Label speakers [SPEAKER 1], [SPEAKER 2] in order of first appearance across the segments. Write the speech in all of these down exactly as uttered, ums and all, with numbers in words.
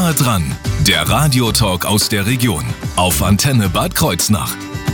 [SPEAKER 1] Nahe dran, der Radiotalk aus der Region auf Antenne Bad Kreuznach.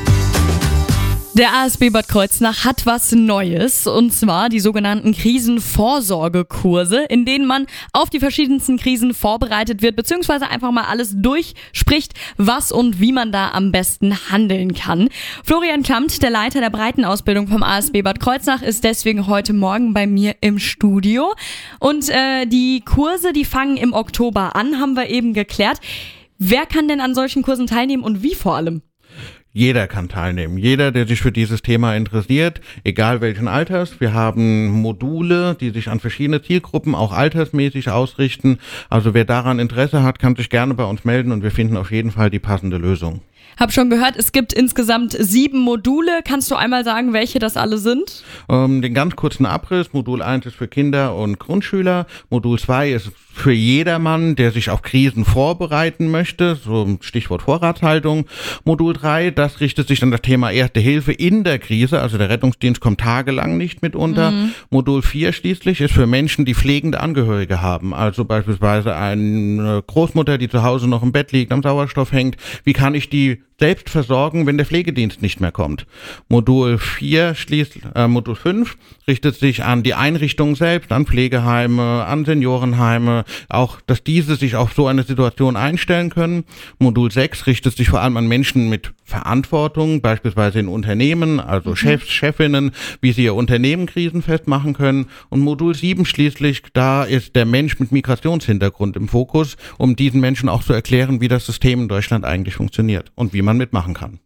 [SPEAKER 2] Der A S B Bad Kreuznach hat was Neues, und zwar die sogenannten Krisenvorsorgekurse, in denen man auf die verschiedensten Krisen vorbereitet wird, beziehungsweise einfach mal alles durchspricht, was und wie man da am besten handeln kann. Florian Klamt, der Leiter der Breitenausbildung vom A S B Bad Kreuznach, ist deswegen heute Morgen bei mir im Studio. Und äh, die Kurse, die fangen im Oktober an, haben wir eben geklärt. Wer kann denn an solchen Kursen teilnehmen und wie vor allem?
[SPEAKER 3] Jeder kann teilnehmen. Jeder, der sich für dieses Thema interessiert, egal welchen Alters. Wir haben Module, die sich an verschiedene Zielgruppen auch altersmäßig ausrichten. Also wer daran Interesse hat, kann sich gerne bei uns melden und wir finden auf jeden Fall die passende Lösung.
[SPEAKER 2] Hab schon gehört, es gibt insgesamt sieben Module. Kannst du einmal sagen, welche das alle sind?
[SPEAKER 3] Ähm, den ganz kurzen Abriss. Modul eins ist für Kinder und Grundschüler. Modul zwei ist für jedermann, der sich auf Krisen vorbereiten möchte. So Stichwort Vorratshaltung. Modul drei, das richtet sich an das Thema Erste Hilfe in der Krise. Also der Rettungsdienst kommt tagelang nicht mit unter. Mhm. Modul vier schließlich ist für Menschen, die pflegende Angehörige haben. Also beispielsweise eine Großmutter, die zu Hause noch im Bett liegt, am Sauerstoff hängt. Wie kann ich die selbst versorgen, wenn der Pflegedienst nicht mehr kommt? Modul vier schließt, äh, Modul fünf richtet sich an die Einrichtungen selbst, an Pflegeheime, an Seniorenheime, auch, dass diese sich auf so eine Situation einstellen können. Modul sechs richtet sich vor allem an Menschen mit Verantwortung, beispielsweise in Unternehmen, also mhm. Chefs, Chefinnen, wie sie ihr Unternehmen krisenfest machen können. Und Modul sieben schließlich, da ist der Mensch mit Migrationshintergrund im Fokus, um diesen Menschen auch zu erklären, wie das System in Deutschland eigentlich funktioniert und wie man mitmachen kann.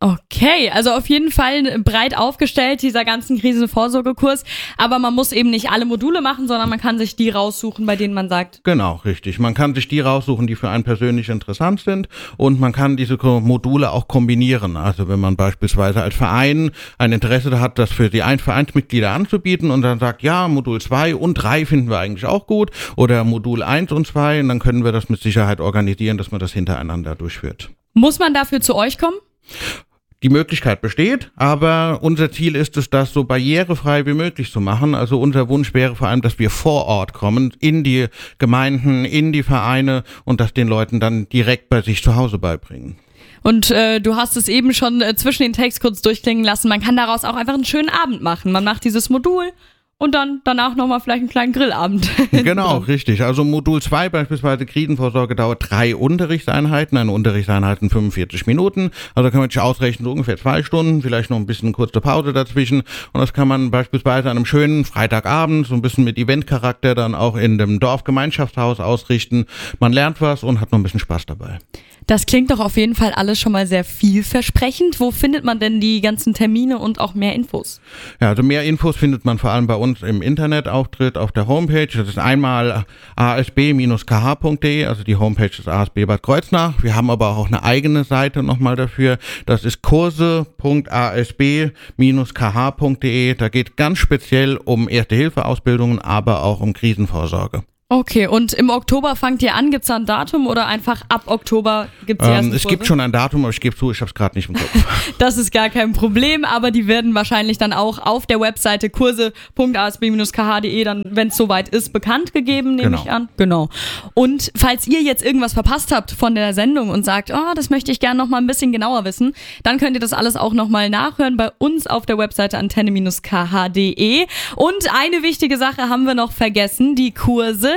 [SPEAKER 2] Okay, also auf jeden Fall breit aufgestellt, dieser ganzen Krisenvorsorgekurs. Aber man muss eben nicht alle Module machen, sondern man kann sich die raussuchen, bei denen man sagt.
[SPEAKER 3] Genau, richtig. Man kann sich die raussuchen, die für einen persönlich interessant sind. Und man kann diese Module auch kombinieren. Also wenn man beispielsweise als Verein ein Interesse hat, das für die Vereinsmitglieder anzubieten und dann sagt, ja, Modul zwei und drei finden wir eigentlich auch gut. Oder Modul eins und zwei. Und dann können wir das mit Sicherheit organisieren, dass man das hintereinander durchführt.
[SPEAKER 2] Muss man dafür zu euch kommen?
[SPEAKER 3] Die Möglichkeit besteht, aber unser Ziel ist es, das so barrierefrei wie möglich zu machen. Also unser Wunsch wäre vor allem, dass wir vor Ort kommen, in die Gemeinden, in die Vereine und das den Leuten dann direkt bei sich zu Hause beibringen.
[SPEAKER 2] Und äh, du hast es eben schon äh, zwischen den Takes kurz durchklingen lassen, man kann daraus auch einfach einen schönen Abend machen. Man macht dieses Modul und dann danach nochmal vielleicht einen kleinen Grillabend.
[SPEAKER 3] Genau, richtig. Also Modul zwei beispielsweise Krisenvorsorge dauert drei Unterrichtseinheiten. Eine Unterrichtseinheit in fünfundvierzig Minuten. Also kann man sich ausrechnen, so ungefähr zwei Stunden, vielleicht noch ein bisschen kurze Pause dazwischen. Und das kann man beispielsweise an einem schönen Freitagabend so ein bisschen mit Eventcharakter dann auch in dem Dorfgemeinschaftshaus ausrichten. Man lernt was und hat noch ein bisschen Spaß dabei.
[SPEAKER 2] Das klingt doch auf jeden Fall alles schon mal sehr vielversprechend. Wo findet man denn die ganzen Termine und auch mehr Infos?
[SPEAKER 3] Ja, also mehr Infos findet man vor allem bei uns im Internetauftritt auf der Homepage. Das ist einmal a s b dash k h punkt d e, also die Homepage des A S B Bad Kreuznach. Wir haben aber auch eine eigene Seite nochmal dafür. Das ist kurse punkt a s b dash k h punkt d e. Da geht ganz speziell um Erste-Hilfe-Ausbildungen, aber auch um Krisenvorsorge.
[SPEAKER 2] Okay, und im Oktober fangt ihr an? Gibt's da ein Datum oder einfach ab Oktober gibt's die ersten
[SPEAKER 3] ähm, Es
[SPEAKER 2] Kurse?
[SPEAKER 3] gibt schon ein Datum, aber ich gebe zu, ich habe es gerade nicht im Kopf.
[SPEAKER 2] Das ist gar kein Problem, aber die werden wahrscheinlich dann auch auf der Webseite kurse punkt a s b dash k h punkt d e dann, wenn es soweit ist, bekannt gegeben, nehme
[SPEAKER 3] Genau.
[SPEAKER 2] ich an. Genau. Und falls ihr jetzt irgendwas verpasst habt von der Sendung und sagt, oh, das möchte ich gerne noch mal ein bisschen genauer wissen, dann könnt ihr das alles auch noch mal nachhören bei uns auf der Webseite antenne dash k h punkt d e. Und eine wichtige Sache haben wir noch vergessen, die Kurse.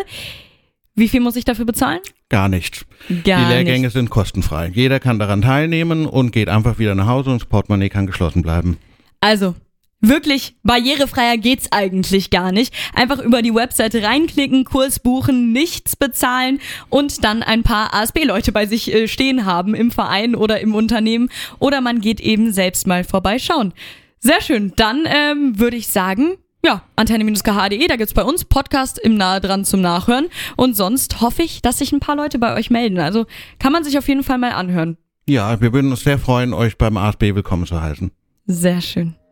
[SPEAKER 2] Wie viel muss ich dafür bezahlen?
[SPEAKER 3] Gar nichts.
[SPEAKER 2] Gar
[SPEAKER 3] Die Lehrgänge
[SPEAKER 2] nicht.
[SPEAKER 3] sind kostenfrei. Jeder kann daran teilnehmen und geht einfach wieder nach Hause und das Portemonnaie kann geschlossen bleiben.
[SPEAKER 2] Also, wirklich barrierefreier geht's eigentlich gar nicht. Einfach über die Webseite reinklicken, Kurs buchen, nichts bezahlen und dann ein paar A S B-Leute bei sich äh, stehen haben im Verein oder im Unternehmen. Oder man geht eben selbst mal vorbeischauen. Sehr schön. Dann ähm, würde ich sagen, ja, antenne dash k h punkt d e, da gibt's bei uns Podcast im Nahe dran zum Nachhören. Und sonst hoffe ich, dass sich ein paar Leute bei euch melden. Also kann man sich auf jeden Fall mal anhören.
[SPEAKER 3] Ja, wir würden uns sehr freuen, euch beim A S B willkommen zu heißen.
[SPEAKER 2] Sehr schön.